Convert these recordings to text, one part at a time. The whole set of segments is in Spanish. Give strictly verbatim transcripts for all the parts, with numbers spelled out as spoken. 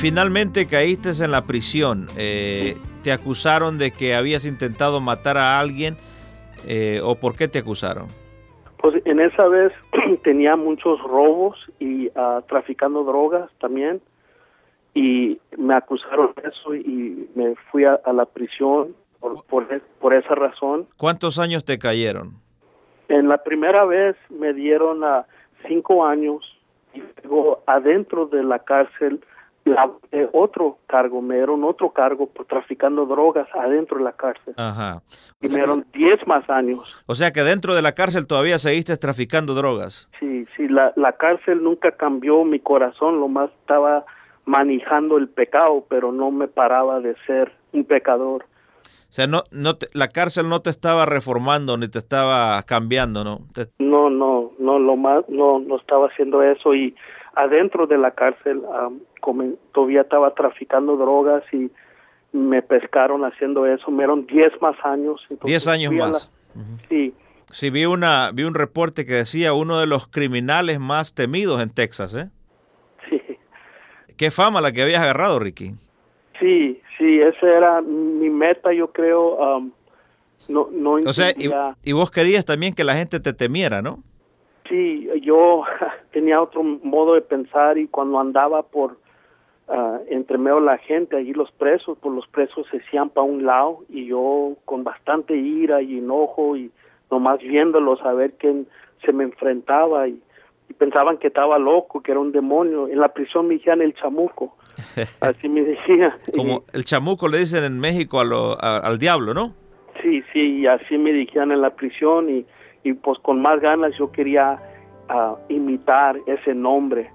finalmente caíste en la prisión. Eh, ¿Te acusaron de que habías intentado matar a alguien? Eh, ¿O por qué te acusaron? Pues en esa vez tenía muchos robos y uh, traficando drogas también. Y me acusaron de eso y me fui a, a la prisión por, por, por esa razón. ¿Cuántos años te cayeron? En la primera vez me dieron a cinco años y luego adentro de la cárcel la, eh, otro cargo, me dieron otro cargo por traficando drogas adentro de la cárcel. Ajá. Y me dieron diez más años. O sea que dentro de la cárcel todavía seguiste traficando drogas. Sí, sí, la, la cárcel nunca cambió mi corazón, lo más estaba manejando el pecado, pero no me paraba de ser un pecador. O sea, no, no te, la cárcel no te estaba reformando ni te estaba cambiando, ¿no? Te... No, no, no, lo más, no, no estaba haciendo eso. Y adentro de la cárcel um, como, todavía estaba traficando drogas y me pescaron haciendo eso. Me dieron diez más años. Diez años más. La... Uh-huh. Sí. Sí, vi una, vi un reporte que decía uno de los criminales más temidos en Texas, ¿eh? Sí. Qué fama la que habías agarrado, Ricky. Sí, sí, esa era mi meta, yo creo. Um, no, no o sea, y, y vos querías también que la gente te temiera, ¿no? Sí, yo tenía otro modo de pensar y cuando andaba por uh, entre medio de la gente, allí los presos, pues los presos se hacían para un lado y yo con bastante ira y enojo y nomás viéndolos a ver quién se me enfrentaba y, y pensaban que estaba loco, que era un demonio. En la prisión me decían el chamuco, así me decían. Como el chamuco le dicen en México a lo, a, al diablo, ¿no? Sí, sí, y así me decían en la prisión y, y pues con más ganas yo quería uh, imitar ese nombre.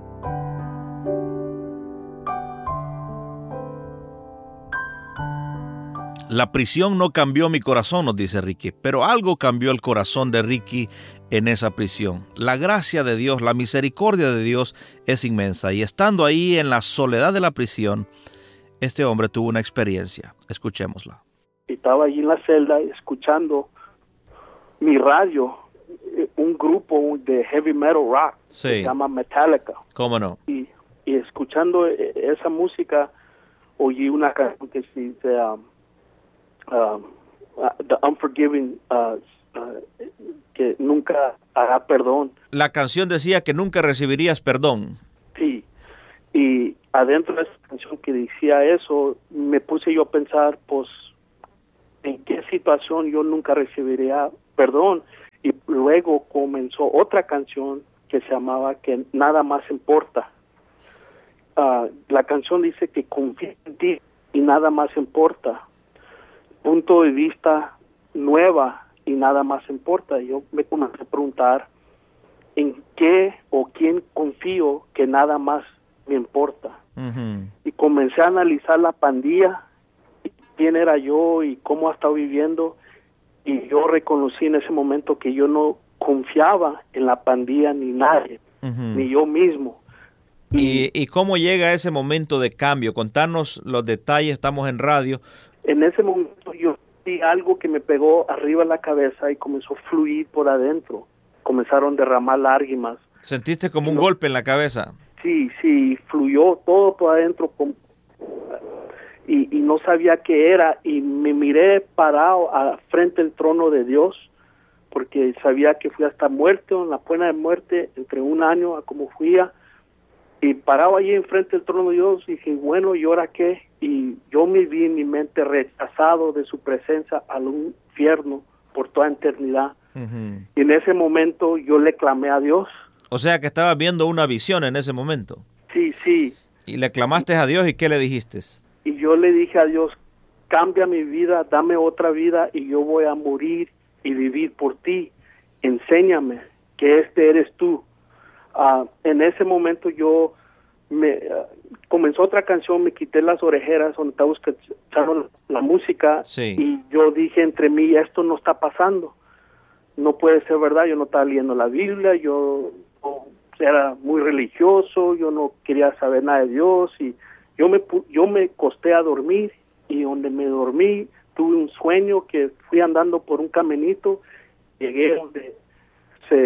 La prisión no cambió mi corazón, nos dice Ricky, pero algo cambió el corazón de Ricky en esa prisión. La gracia de Dios, la misericordia de Dios es inmensa y estando ahí en la soledad de la prisión, este hombre tuvo una experiencia. Escuchémosla. Estaba allí en la celda escuchando mi radio, un grupo de heavy metal rock, sí, que se llama Metallica. ¿Cómo no? Y, y escuchando esa música, oí una canción que se dice um, um, uh, The Unforgiving, uh, uh, que nunca hará perdón. La canción decía que nunca recibirías perdón. Sí, y adentro de esa canción que decía eso, me puse yo a pensar, pues, en qué situación yo nunca recibiría perdón. Y luego comenzó otra canción que se llamaba Que Nada Más Importa. Uh, la canción dice que confía en ti y nada más importa. Punto de vista nueva y nada más importa. Yo me comencé a preguntar en qué o quién confío que nada más me importa. Uh-huh. Y comencé a analizar la pandilla, quién era yo y cómo ha estado viviendo, y yo reconocí en ese momento que yo no confiaba en la pandilla ni nadie, uh-huh. ni yo mismo. ¿Y, ¿Y cómo llega ese momento de cambio? Contanos los detalles, estamos en radio. En ese momento yo vi algo que me pegó arriba en la cabeza y comenzó a fluir por adentro. Comenzaron a derramar lágrimas. ¿Sentiste como un no, golpe en la cabeza? Sí, sí, fluyó todo por adentro con, y, y no sabía qué era y me miré parado a, frente al trono de Dios porque sabía que fui hasta muerte o en la pena de muerte entre un año a como fui a, y parado allí enfrente del trono de Dios y dije, bueno, ¿y ahora qué? Y yo me vi en mi mente rechazado de su presencia al infierno por toda eternidad. Uh-huh. Y en ese momento yo le clamé a Dios. O sea que estabas viendo una visión en ese momento. Sí, sí. Y le clamaste a Dios, ¿y qué le dijiste? Y yo le dije a Dios, cambia mi vida, dame otra vida y yo voy a morir y vivir por ti. Enséñame que este eres tú. Uh, en ese momento yo me uh, comenzó otra canción, me quité las orejeras donde estaba escuchando la música, sí. Y yo dije entre mí, esto no está pasando, no puede ser verdad, yo no estaba leyendo la Biblia, yo no, era muy religioso, yo no quería saber nada de Dios y yo me yo me acosté a dormir y donde me dormí tuve un sueño que fui andando por un caminito, llegué donde se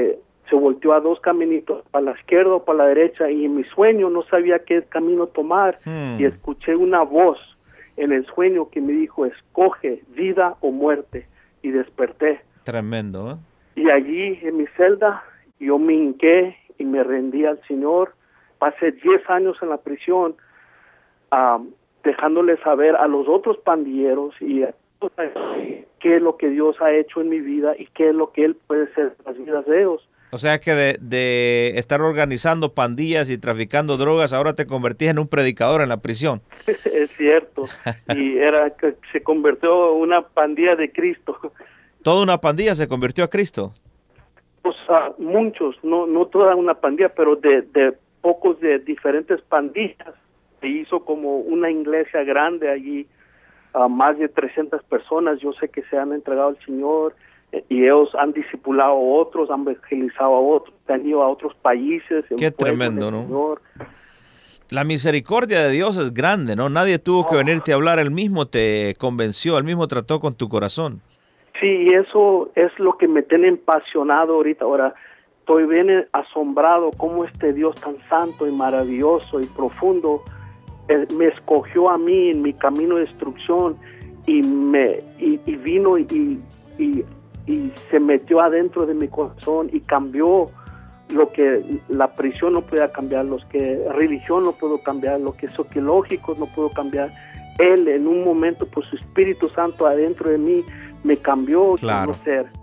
se volteó a dos caminitos, para la izquierda o para la derecha, y en mi sueño no sabía qué camino tomar, Hmm. y escuché una voz en el sueño que me dijo, escoge vida o muerte, y desperté. Tremendo, ¿eh? Y allí en mi celda yo me hinqué y me rendí al Señor. Pasé diez años en la prisión, um, dejándole saber a los otros pandilleros y a todos qué es lo que Dios ha hecho en mi vida y qué es lo que Él puede hacer en las vidas de ellos. O sea que de, de estar organizando pandillas y traficando drogas, ahora te convertís en un predicador en la prisión. Es cierto. Y era que se convirtió en una pandilla de Cristo. Toda una pandilla se convirtió a Cristo. O sea, muchos, no no toda una pandilla, pero de, de pocos de diferentes pandillas. Se hizo como una iglesia grande allí, a más de trescientas personas. Yo sé que se han entregado al Señor, eh, y ellos han discipulado a otros, han evangelizado a otros, han ido a otros países. Qué tremendo, ¿no? Señor. La misericordia de Dios es grande, ¿no? Nadie tuvo que venirte a hablar, Él mismo te convenció, Él mismo trató con tu corazón. Sí, y eso es lo que me tiene apasionado ahorita. Ahora, estoy bien asombrado cómo este Dios tan santo y maravilloso y profundo eh, me escogió a mí en mi camino de instrucción y me y, y vino y, y, y se metió adentro de mi corazón y cambió lo que la prisión no podía cambiar, los que religión no puedo cambiar, lo que sociológicos no puedo cambiar. Él en un momento, por su Espíritu Santo adentro de mí, me cambió claro. como ser.